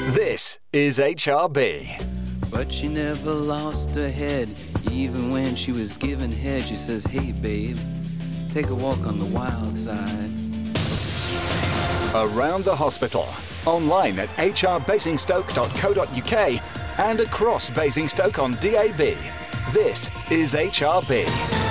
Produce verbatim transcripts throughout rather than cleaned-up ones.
This is H R B. But she never lost her head. Even when she was given head, she says, hey babe, take a walk on the wild side. Around the hospital. Online at h r basingstoke dot co dot u k and across Basingstoke on D A B. This is H R B.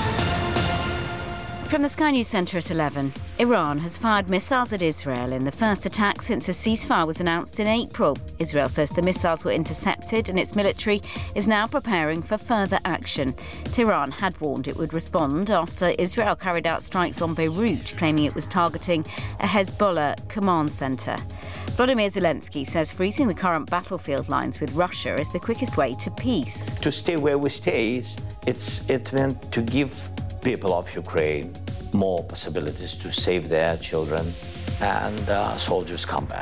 From the Sky News Centre at eleven, Iran has fired missiles at Israel in the first attack since a ceasefire was announced in April. Israel says the missiles were intercepted and its military is now preparing for further action. Tehran had warned it would respond after Israel carried out strikes on Beirut, claiming it was targeting a Hezbollah command centre. Volodymyr Zelensky says freezing the current battlefield lines with Russia is the quickest way to peace. To stay where we stay, it's it meant to give people of Ukraine more possibilities to save their children and uh, soldiers come back.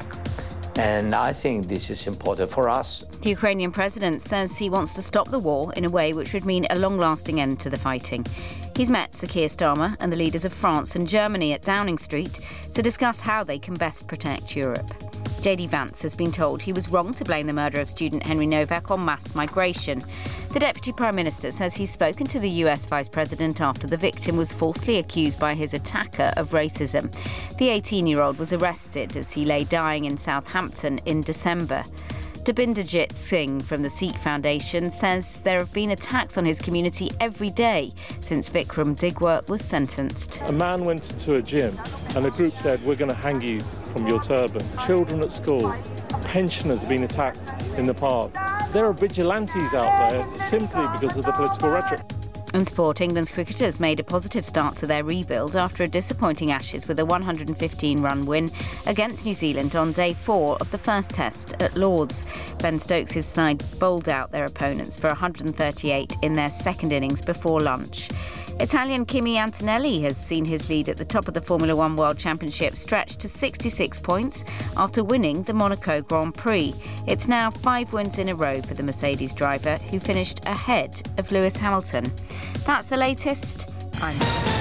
And I think this is important for us. The Ukrainian president says he wants to stop the war in a way which would mean a long-lasting end to the fighting. He's met Sir Keir Starmer and the leaders of France and Germany at Downing Street to discuss how they can best protect Europe. J D Vance has been told he was wrong to blame the murder of student Henry Novak on mass migration. The Deputy Prime Minister says he's spoken to the U S Vice President after the victim was falsely accused by his attacker of racism. The eighteen-year-old was arrested as he lay dying in Southampton in December. Dabinderjit Singh from the Sikh Foundation says there have been attacks on his community every day since Vikram Digwa was sentenced. A man went into a gym and a group said, we're going to hang you from your turban. Children at school, pensioners have been attacked in the park. There are vigilantes out there simply because of the political rhetoric. In sport, England's cricketers made a positive start to their rebuild after a disappointing Ashes with a one hundred fifteen run win against New Zealand on day four of the first test at Lord's. Ben Stokes' side bowled out their opponents for one hundred thirty-eight in their second innings before lunch. Italian Kimi Antonelli has seen his lead at the top of the Formula One World Championship stretched to sixty-six points after winning the Monaco Grand Prix. It's now five wins in a row for the Mercedes driver, who finished ahead of Lewis Hamilton. That's the latest. I'm...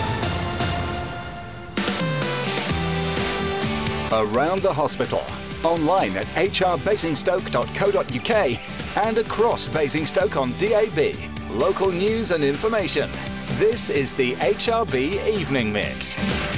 Around the hospital. Online at h r basingstoke dot co dot u k and across Basingstoke on D A B. Local news and information. This is the H R B Evening Mix.